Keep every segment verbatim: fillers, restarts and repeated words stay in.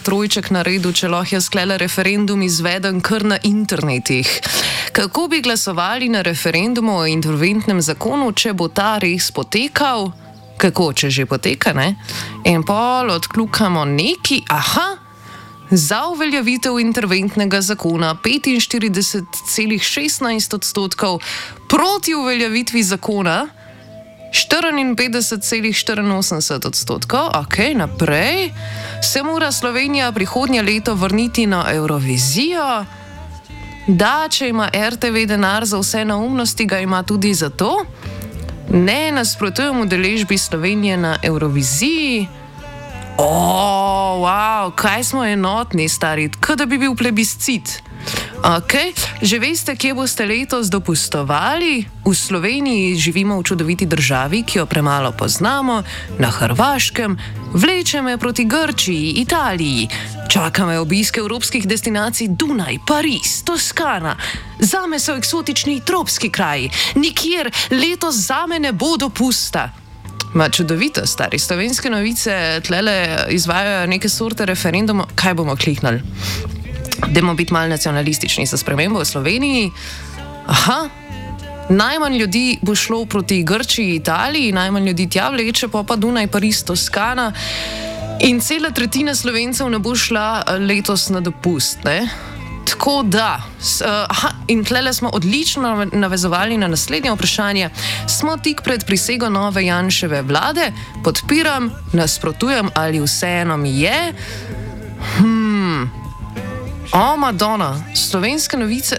trojček naredil, če lahko je sklele referendum izveden kar na internetih. Kako bi glasovali na referendumu o interventnem zakonu, če bo ta res potekal? Kako, če že poteka, ne? In pol odkljukamo neki, aha, za uveljavitev interventnega zakona petinštirideset celih šestnajst odstotkov, proti uveljavitvi zakona štiriinpetdeset celih štiriinosemdeset odstotkov. Ok, naprej. Se mora Slovenija prihodnje leto vrniti na Eurovizijo? Da, če ima R T V denar za vse neumnosti, ga ima tudi za to? Ne nasprotujem udeležbi Slovenije na Euroviziji. O, wow, kaj smo enotni, stari, kot da bi bil plebiscit. Ok, že veste, kje boste letos dopustovali? V Sloveniji živimo v čudoviti državi, ki jo premalo poznamo, na Hrvaškem, vleče me proti Grčiji, Italiji, čaka me obisk evropskih destinacij Dunaj, Pariz, Toskana. Zame so eksotični tropski kraji, nikjer letos zame ne bo dopusta. Ma čudovito, stari, Slovenske novice tlele izvajajo neke sorte referenduma. Kaj bomo kliknili? Dajmo biti malo nacionalistični za spremembo v Sloveniji. Aha, najmanj ljudi bo šlo proti Grčiji, Italiji, najmanj ljudi tja vleče, pa pa Dunaj, Pariz, Toskana. In cela tretjina Slovencev ne bo šla letos na dopust, ne? Tako da, aha, in tlele smo odlično navezovali na naslednje vprašanje. Smo tik pred prisego nove Janševe vlade? Podpiram, nasprotujem ali vseeno mi je? Hmm... O, Madonna, Slovenske novice...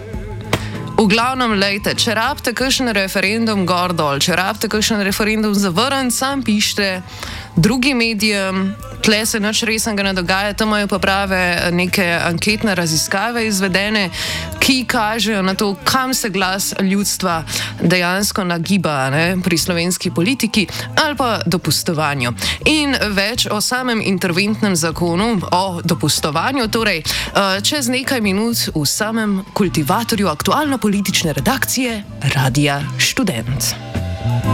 V glavnem, lejte, če rabite kakšen referendum gor dol, če rabite kakšen referendum zavrnjen, sam pišite drugim medijem, tle se nič resnega ne dogaja, tam imajo pa prave neke anketne raziskave izvedene, ki kažejo na to, kam se glas ljudstva dejansko nagiba, ne, pri slovenski politiki ali pa dopustovanju. In več o samem interventnem zakonu, o dopustovanju, torej čez nekaj minut v samem kultivatorju aktualno politične redakcije Radia Študent.